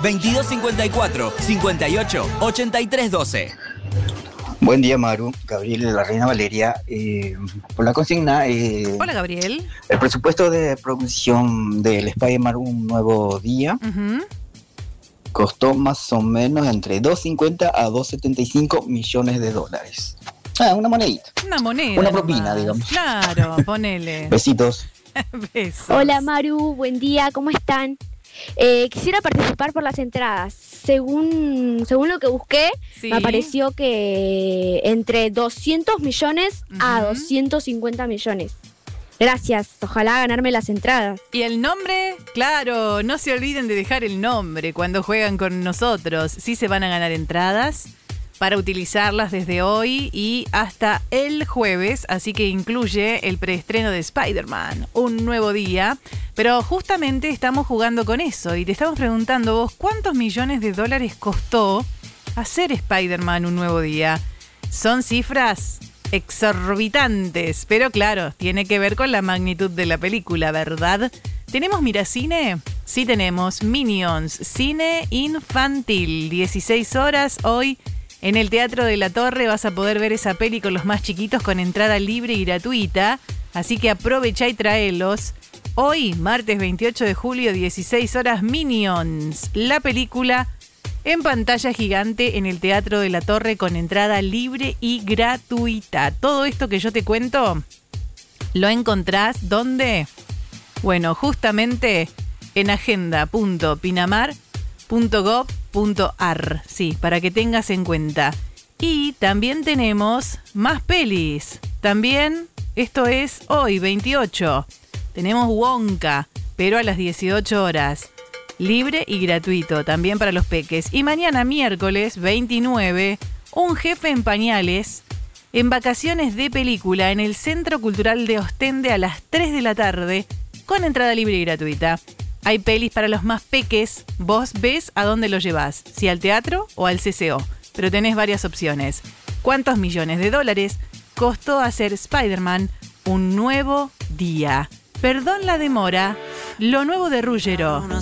2254 58 83 12. Buen día, Maru. Gabriel de la Reina Valeria. Por la consigna, Hola, Gabriel. el presupuesto de producción del Spider-Man Un Nuevo Día costó más o menos entre 2.50 a 2.75 millones de dólares. Una monedita. Una moneda. Una propina, nomás. digamos. Claro, ponele. Besitos. Besos. Hola Maru, buen día, ¿cómo están? Quisiera participar por las entradas. Según lo que busqué, Sí. me apareció que entre 200 millones a 250 millones. Gracias, ojalá ganarme las entradas. ¿Y el nombre? Claro, no se olviden de dejar el nombre cuando juegan con nosotros. Sí se van a ganar entradas para utilizarlas desde hoy y hasta el jueves, así que incluye el preestreno de Spider-Man, Un Nuevo Día. Pero justamente estamos jugando con eso y te estamos preguntando vos, ¿cuántos millones de dólares costó hacer Spider-Man Un Nuevo Día? Son cifras exorbitantes, pero claro, tiene que ver con la magnitud de la película, ¿verdad? ¿Tenemos Miracine? Sí tenemos. Minions, cine infantil, 16 horas hoy. En el Teatro de la Torre vas a poder ver esa peli con los más chiquitos con entrada libre y gratuita. Así que aprovecha y traelos. Hoy, martes 28 de julio, 16 horas, Minions. La película en pantalla gigante en el Teatro de la Torre con entrada libre y gratuita. Todo esto que yo te cuento, ¿lo encontrás dónde? Bueno, justamente en agenda.pinamar.gov.ar, sí, para que tengas en cuenta. Y también tenemos más pelis. También, esto es hoy, 28. Tenemos Wonka, pero a las 18 horas. Libre y gratuito, también para los peques. Y mañana, miércoles 29, Un jefe en pañales, en vacaciones de película, en el Centro Cultural de Ostende a las 3 de la tarde, con entrada libre y gratuita. Hay pelis para los más peques, vos ves a dónde lo llevas, si al teatro o al CCO, pero tenés varias opciones. ¿Cuántos millones de dólares costó hacer Spider-Man Un Nuevo Día? Perdón la demora, lo nuevo de Ruggiero.